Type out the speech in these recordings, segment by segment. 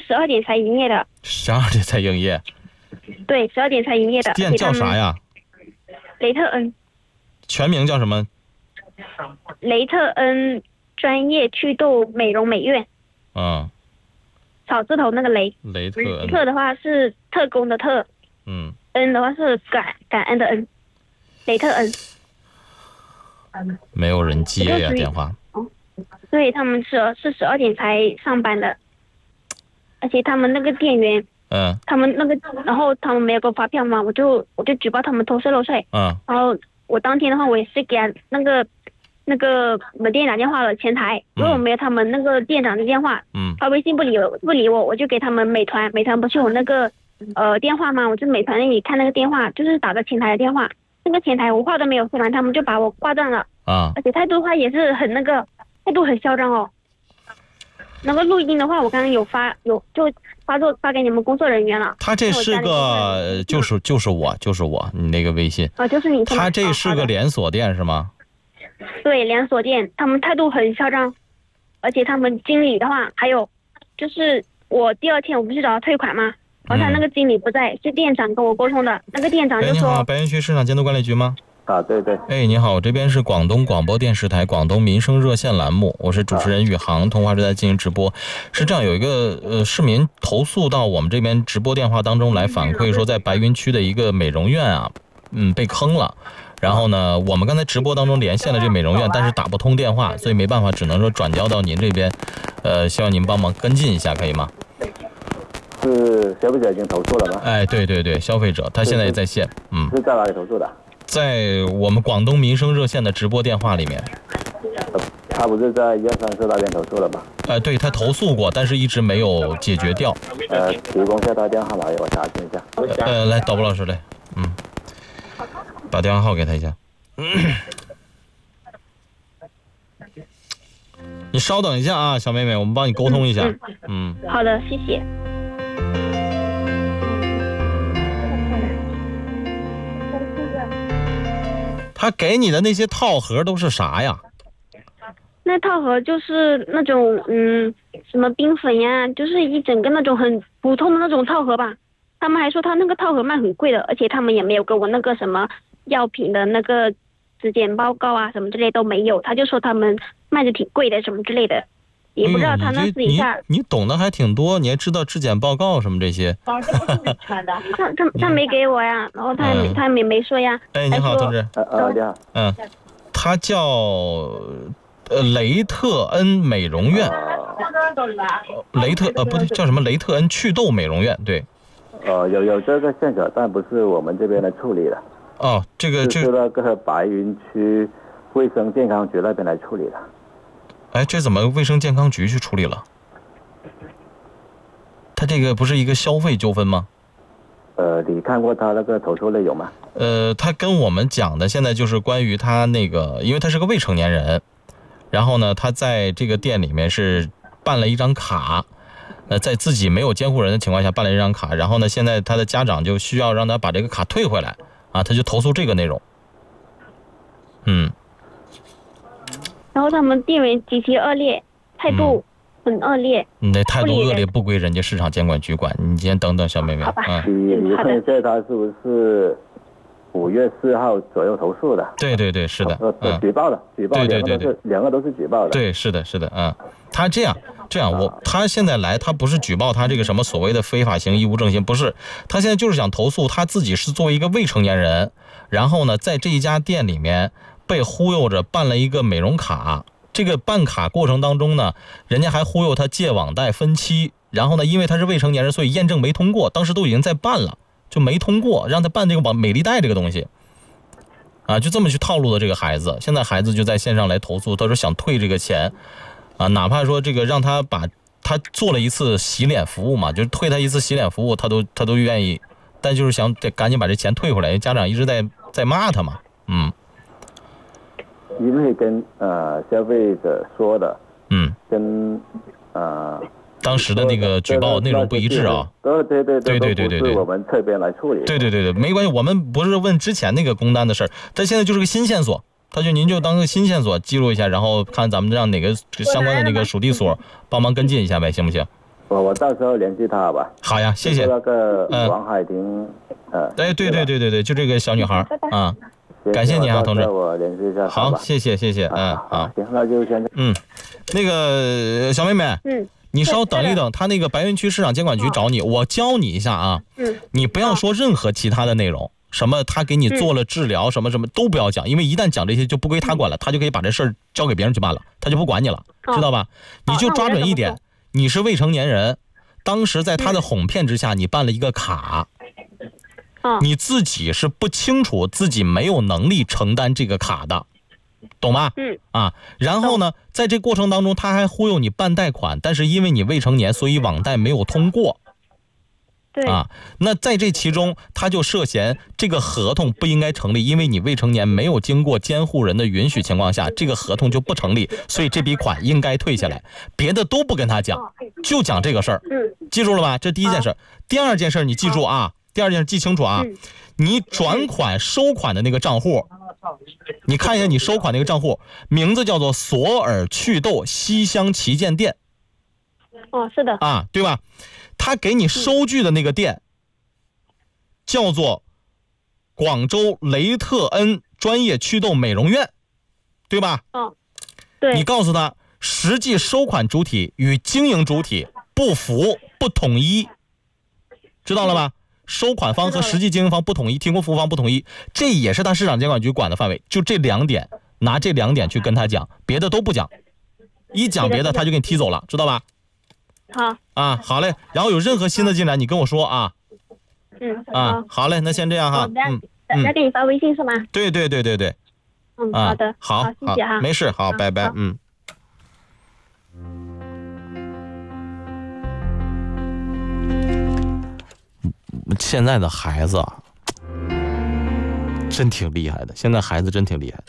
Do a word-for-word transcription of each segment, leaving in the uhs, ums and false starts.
十二点才营业的。 十二点才营业？ 对，十二点才营业的。 店叫啥呀？ 雷特恩。 全名叫什么？ 雷特恩专业祛痘美容美院。 嗯。 草字头那个雷。 雷特恩。 特的话是特工的特。 嗯。 恩的话是感感恩的恩。雷特恩。 没有人接呀电话。 对，他们是是十二点才上班的，而且他们那个店员， 嗯， 他们那个，然后他们没有给我发票嘛，我就我就举报他们偷税漏税， 嗯， 然后我当天的话，我也是给那个那个门店打电话了前台，如果我没有他们那个店长的电话， 嗯， 他微信不理我不理我，我就给他们美团，美团不是有那个呃电话吗？我就美团那里看那个电话，就是打的前台的电话，那个前台我话都没有说完，他们就把我挂断了， 啊， 而且态度的话也是很那个。态度很嚣张哦。那个录音的话，我刚刚有发有就发作发给你们工作人员了。 他这是个就是就是我就是我你那个微信啊，就是你。 他这是个连锁店是吗？ 对，连锁店，他们态度很嚣张，而且他们经理的话，还有就是我第二天我不是找他退款吗？然后他那个经理不在，是店长跟我沟通的。那个店长就说：“ 你好，白云区市场监督管理局吗？” 啊，对对。 哎，你好，我这边是广东广播电视台广东民生热线栏目，我是主持人宇航，通话正在进行直播。是这样，有一个呃市民投诉到我们这边直播电话当中来反馈说，在白云区的一个美容院啊，嗯，被坑了。然后呢，我们刚才直播当中连线了这美容院，但是打不通电话，所以没办法，只能说转交到您这边。呃，希望您帮忙跟进一下，可以吗？ 是消费者已经投诉了吗？ 哎，对对对，消费者他现在也在线，嗯。 是在哪里投诉的？ 在我们广东民生热线的直播电话里面。 他不是在一二三四那边投诉了吗？ 呃，对，他投诉过，但是一直没有解决掉。 呃，提供一下他电话号码，我查询一下。 呃，来，导播老师来，嗯，把电话号给他一下。嗯、你稍等一下啊，小妹妹，我们帮你沟通一下。 嗯，嗯好的，谢谢。 他给你的那些套盒都是啥呀？ 那套盒就是那种嗯什么冰粉呀，就是一整个那种很普通的那种套盒吧。他们还说他那个套盒卖很贵的，而且他们也没有给我那个什么药品的那个质检报告啊什么之类都没有，他就说他们卖的挺贵的什么之类的，也不知道他那私底下、 嗯、你, 你懂得还挺多，你还知道质检报告什么这些。 他他他没给我呀，然后他也没、嗯、他也没没说呀。 哎，你好，同志。 呃，你好。 嗯，他叫呃雷特恩美容院。雷特呃不对，叫什么雷特恩祛痘美容院？对。 呃，有有这个线索，但不是我们这边来处理的。 哦，这个是那个白云区卫生健康局那边来处理的。 哎，这怎么卫生健康局去处理了？他这个不是一个消费纠纷吗？ 呃，你看过他那个投诉内容吗？ 呃，他跟我们讲的现在就是关于他那个，因为他是个未成年人，然后呢，他在这个店里面是办了一张卡，呃，在自己没有监护人的情况下办了一张卡，然后呢，现在他的家长就需要让他把这个卡退回来啊，他就投诉这个内容。嗯。 然后他们店员极其恶劣，态度很恶劣。 你的态度恶劣不归人家市场监管局管，你先等等，小妹妹。 好吧。 嗯，你看一下他是不是五月四号左右投诉的？ 对对对，是的。 呃，嗯、举报的，举报。 对对对对， 两个都是举报的。 对，是的，是的，嗯，他这样这样，我他现在来，他不是举报他这个什么所谓的非法行医无正行，不是，他现在就是想投诉他自己是作为一个未成年人，然后呢，在这一家店里面。被忽悠着办了一个美容卡，这个办卡过程当中呢，人家还忽悠他借网贷分期，然后呢，因为他是未成年人，所以验证没通过，当时都已经在办了，就没通过，让他办这个网美丽贷这个东西，啊，就这么去套路的这个孩子，现在孩子就在线上来投诉，他说想退这个钱，啊，哪怕说这个让他把他做了一次洗脸服务嘛，就是退他一次洗脸服务，他都他都愿意，但就是想得赶紧把这钱退回来，因为家长一直在在骂他嘛，嗯。 因为跟呃消费者说的， 嗯， 跟呃当时的那个举报内容不一致啊。 对对对对对对对对， 我们这边来处理。 对对对对，没关系，我们不是问之前那个工单的事儿，但现在就是个新线索，他就您就当个新线索记录一下，然后看咱们让哪个相关的那个属地所帮忙跟进一下呗，行不行？ 我我到时候联系他好吧？ 好呀，谢谢。 那个王海婷，呃， 哎，对对对对对，就这个小女孩啊，感谢你啊，同志。 我联系一下。 好，谢谢谢谢，嗯， 好，行，那就先。 嗯，那个小妹妹， 嗯， 你稍等一等，他那个白云区市场监管局找你，我教你一下啊。 嗯， 你不要说任何其他的内容。什么他给你做了治疗，什么什么都不要讲，因为一旦讲这些就不归他管了，他就可以把这事儿交给别人去办了，他就不管你了，知道吧？你就抓准一点，你是未成年人，当时在他的哄骗之下，你办了一个卡，你自己是不清楚自己没有能力承担这个卡的，懂吗？ 嗯啊，然后呢，在这过程当中他还忽悠你办贷款，但是因为你未成年，所以网贷没有通过。 对啊，那在这其中，他就涉嫌这个合同不应该成立，因为你未成年，没有经过监护人的允许情况下，这个合同就不成立，所以这笔款应该退下来，别的都不跟他讲，就讲这个事儿。记住了吧？这第一件事。第二件事你记住啊，第二件事记清楚啊，你转款收款的那个账户，你看一下你收款那个账户，名字叫做索尔祛痘西乡旗舰店。 哦，是的。 啊，对吧？他给你收据的那个店叫做广州雷特恩专业祛痘美容院，对吧？ 嗯，对。 你告诉他，实际收款主体与经营主体不符不统一，知道了吧？收款方和实际经营方不统一，提供服务方不统一，这也是他市场监管局管的范围。就这两点，拿这两点去跟他讲，别的都不讲，一讲别的他就给你踢走了，知道吧？ 好啊，好嘞，然后有任何新的进展你跟我说啊。 嗯啊，好嘞，那先这样哈。 嗯嗯，再给你发微信是吗？ 对对对对对。 嗯，好的， 好， 谢谢哈。 没事，好，拜拜，嗯。现在的孩子啊，真挺厉害的，现在孩子真挺厉害的。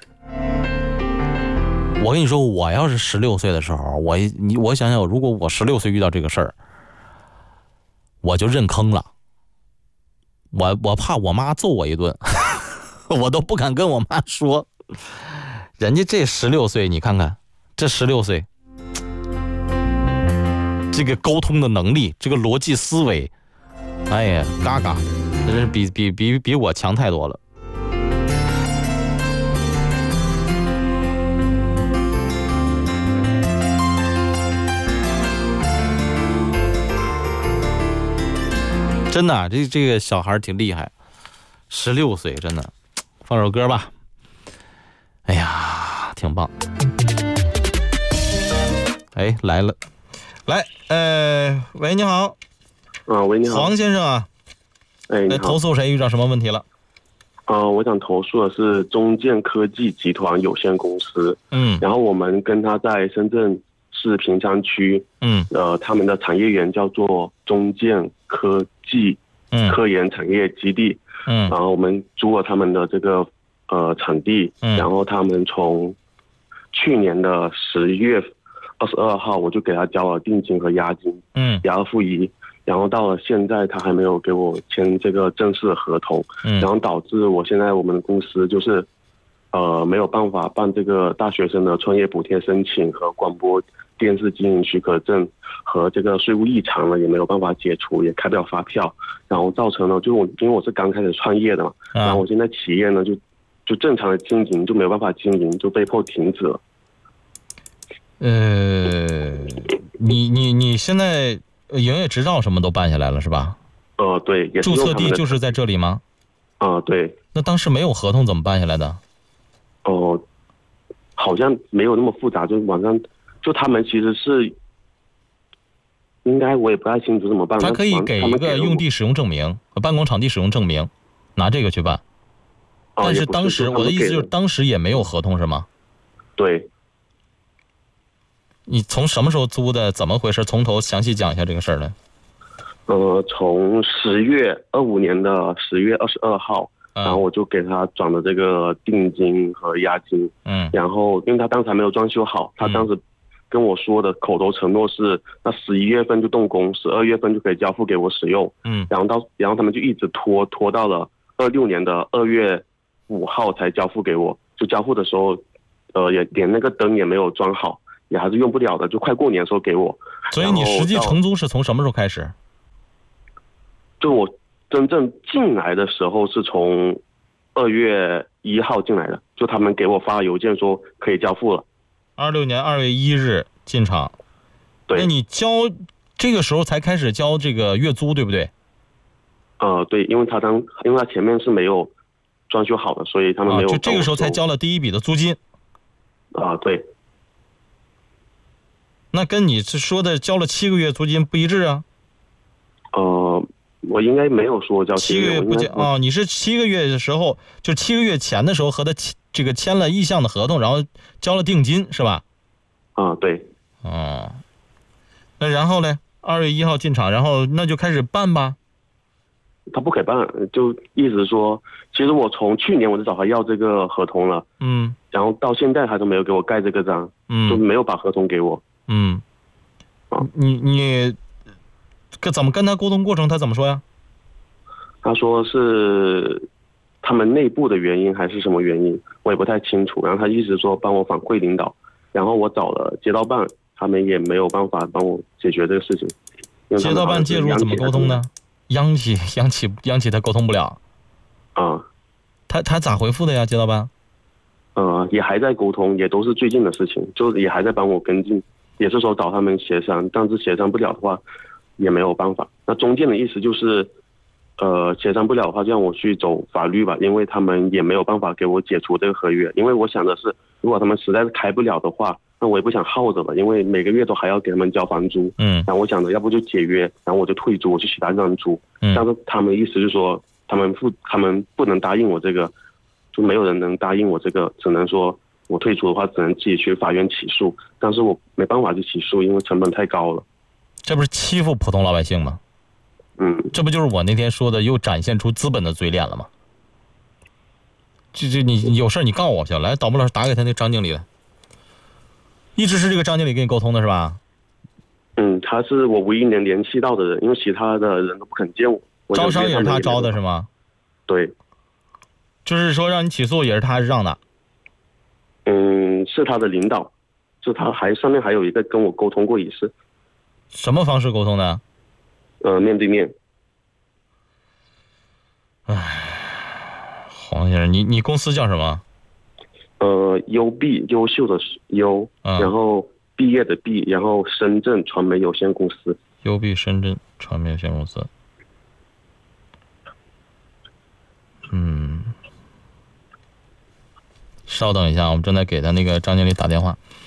我跟你说，我要是十六岁的时候，我你我想想，如果我十六岁遇到这个事儿，我就认坑了。我我怕我妈揍我一顿，我都不敢跟我妈说。人家这十六岁，你看看，这十六岁，这个沟通的能力，这个逻辑思维，哎呀，嘎嘎，真是比比比比我强太多了。真的、啊，这这个小孩挺厉害，十六岁，真的。放首歌吧。哎呀，挺棒。哎，来了，来，呃，喂，你好。 啊，喂，你好， 黄先生啊。 哎，你好。 投诉谁遇到什么问题了？ 呃，我想投诉的是中建科技集团有限公司。 嗯。 然后我们跟他在深圳市坪山区。 嗯。 呃，他们的产业园叫做中建科技科研产业基地。 嗯。 然后我们租了他们的这个呃场地。 嗯。 然后他们从去年的十月二十二号，我就给他交了定金和押金。 嗯。 押二付一。然后到了现在，他还没有给我签这个正式的合同。 嗯。 然后导致我现在我们的公司就是，呃，没有办法办这个大学生的创业补贴申请和广播电视经营许可证，和这个税务异常了也没有办法解除，也开不了发票。然后造成了，就是我因为我是刚开始创业的嘛， 啊、 然后我现在企业呢就就正常的经营就没有办法经营，就被迫停止了。 呃，你你你现在营业执照什么都办下来了是吧？ 呃，对，也是注册地就是在这里吗？ 啊、呃，对。 那当时没有合同怎么办下来的？ 哦、呃，好像没有那么复杂，就网上就他们其实是。应该我也不太清楚怎么办。 他可以给一个用地使用证明、办公场地使用证明，拿这个去办。 哦、 但是当时我的意思就是，当时也没有合同是吗？ 对。 你从什么时候租的？怎么回事？从头详细讲一下这个事儿来。 呃，从十月二五年的十月二十二号， 嗯、 然后我就给他转了这个定金和押金。 嗯。 然后因为他当时还没有装修好，他当时。跟我说的口头承诺是，那十一月份就动工，十二月份就可以交付给我使用。 嗯， 然后到，然后他们就一直拖拖到了二六年的二月五号才交付给我。就交付的时候，呃，也连那个灯也没有装好， 也还是用不了的，就快过年的时候给我。 所以你实际承租是从什么时候开始？ 就我真正进来的时候是从二月一号进来的，就他们给我发邮件说可以交付了。 二六年二月一日进场。 对。 那你交这个时候才开始交这个月租，对不对？ 呃，对，因为他当因为他前面是没有装修好的，所以他们没有、啊。 就这个时候才交了第一笔的租金。 啊，对。 那跟你说的交了七个月租金不一致啊？ 呃，我应该没有说交七个月不交啊、哦？你是七个月的时候，就七个月前的时候和他这个签了意向的合同，然后交了定金是吧？ 啊，对。 哦，那然后呢？二月一号进场，然后那就开始办吧。 他不给办，就一直说，其实我从去年我就找他要这个合同了， 嗯， 然后到现在他都没有给我盖这个章，嗯，就没有把合同给我， 嗯，啊，你你跟怎么跟他沟通过程？他怎么说呀？ 他说是他们内部的原因还是什么原因，我也不太清楚。然后他一直说帮我反馈领导，然后我找了街道办，他们也没有办法帮我解决这个事情。 街道办介入怎么沟通呢？央企央企央企他沟通不了。 啊， 他他咋回复的呀？街道办？ 呃，也还在沟通，也都是最近的事情，就也还在帮我跟进，也是说找他们协商，但是协商不了的话，也没有办法。那中介的意思就是，呃，协商不了的话，就让我去走法律吧，因为他们也没有办法给我解除这个合约。因为我想的是，如果他们实在是开不了的话，那我也不想耗着了，因为每个月都还要给他们交房租。 嗯。 然后我想着，要不就解约，然后我就退租，我去其他地方租。 嗯。 但是他们的意思就是说，他们不，他们不能答应我这个，就没有人能答应我这个，只能说我退出的话，只能自己去法院起诉。但是我没办法去起诉，因为成本太高了。 这不是欺负普通老百姓吗？ 嗯。 这不就是我那天说的，又展现出资本的嘴脸了吗？这这你有事你告我去，来，导播老师打给他那张经理来。一直是这个张经理跟你沟通的是吧？ 嗯，他是我唯一能联系到的人，因为其他的人都不肯见我。我招商也是他招的是吗？ 对。 就是说让你起诉也是他让的？ 嗯，是他的领导，就他还上面还有一个跟我沟通过一次。 什么方式沟通的？ 呃，面对面。 唉，黄先生，你你公司叫什么？ 呃，优毕，优秀的优、嗯，然后毕业的毕，然后深圳传媒有限公司。 优毕深圳传媒有限公司。嗯，稍等一下，我们正在给他那个张经理打电话。